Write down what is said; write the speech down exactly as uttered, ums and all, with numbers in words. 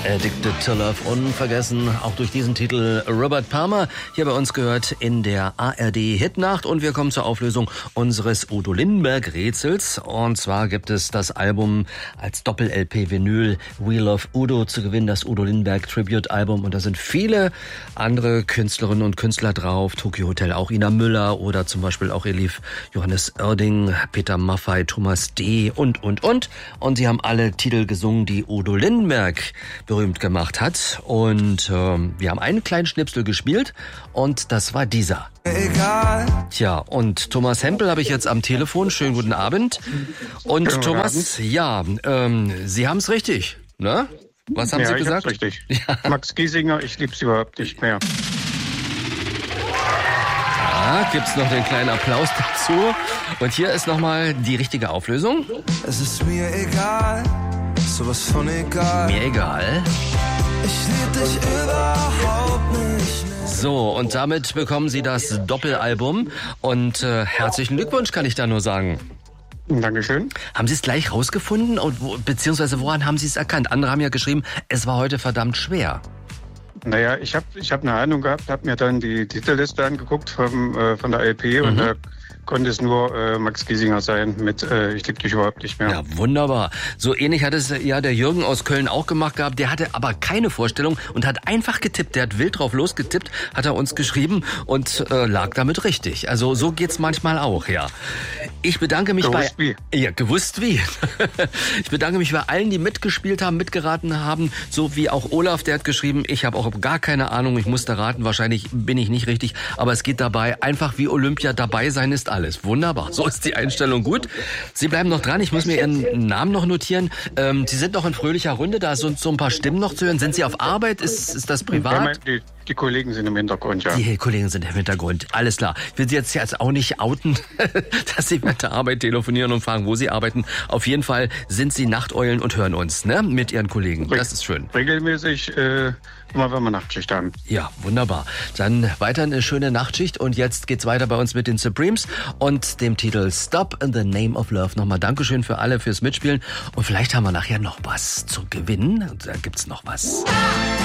Addicted to Love, unvergessen, auch durch diesen Titel Robert Palmer, hier bei uns gehört in der A R D-Hitnacht. Und wir kommen zur Auflösung unseres Udo Lindenberg-Rätsels. Und zwar gibt es das Album als Doppel-L P-Vinyl We Love Udo zu gewinnen, das Udo Lindenberg-Tribute-Album. Und da sind viele andere Künstlerinnen und Künstler drauf, Tokyo Hotel, auch Ina Müller oder zum Beispiel auch Elif Johannes Oerding, Peter Maffay, Thomas D. und, und, und. Und sie haben alle Titel gesungen, die Udo Lindenberg berühmt gemacht hat. Und ähm, wir haben einen kleinen Schnipsel gespielt und das war dieser. Egal. Tja, und Thomas Hempel habe ich jetzt am Telefon. Schönen guten Abend. Und Schönen Thomas, Abend. ja, ähm, Sie haben es richtig, ne? Was haben ja, Sie gesagt? Ja, ich hab's richtig. Ja. Max Giesinger, ich lieb's überhaupt nicht mehr. Ja, gibt's noch den kleinen Applaus dazu. Und hier ist nochmal die richtige Auflösung. Es ist mir egal. Sowas von egal. Mir egal. Ich lieb dich überhaupt nicht mehr. So, und damit bekommen Sie das Doppelalbum. Und äh, herzlichen Glückwunsch, kann ich da nur sagen. Dankeschön. Haben Sie es gleich rausgefunden? Und wo, beziehungsweise woran haben Sie es erkannt? Andere haben ja geschrieben, es war heute verdammt schwer. Naja, ich habe ich hab eine Ahnung gehabt, habe mir dann die Titelliste angeguckt vom, äh, von der L P mhm. und da konnte es nur äh, Max Giesinger sein mit äh, Ich lieb dich überhaupt nicht mehr. Ja, wunderbar. So ähnlich hat es ja der Jürgen aus Köln auch gemacht gehabt. Der hatte aber keine Vorstellung und hat einfach getippt. Der hat wild drauf losgetippt, hat er uns geschrieben und äh, lag damit richtig. Also so geht's manchmal auch, ja. Ich bedanke mich gewusst bei... Wie. Ja, gewusst wie. Ich bedanke mich bei allen, die mitgespielt haben, mitgeraten haben, so wie auch Olaf, der hat geschrieben, ich habe auch gar keine Ahnung, ich musste raten, wahrscheinlich bin ich nicht richtig, aber es geht dabei, einfach wie Olympia, dabei sein ist alles. Wunderbar, so ist die Einstellung gut. Sie bleiben noch dran, ich muss mir Ihren Namen noch notieren. Ähm, Sie sind noch in fröhlicher Runde, da sind so ein paar Stimmen noch zu hören. Sind Sie auf Arbeit? Ist, ist das privat? Die, die Kollegen sind im Hintergrund, ja. Die Kollegen sind im Hintergrund, alles klar. Ich will Sie jetzt, jetzt auch nicht outen, dass Sie mit der Arbeit telefonieren und fragen, wo Sie arbeiten. Auf jeden Fall sind Sie Nachteulen und hören uns, ne? Mit Ihren Kollegen. Das ist schön. Regelmäßig, äh, immer wenn wir Nachtschicht haben. Ja, wunderbar. Dann weiter eine schöne Nachtschicht und jetzt geht's weiter bei uns mit den Supremes und dem Titel Stop in the Name of Love. Nochmal Dankeschön für alle fürs Mitspielen und vielleicht haben wir nachher noch was zu gewinnen. Da gibt's noch was.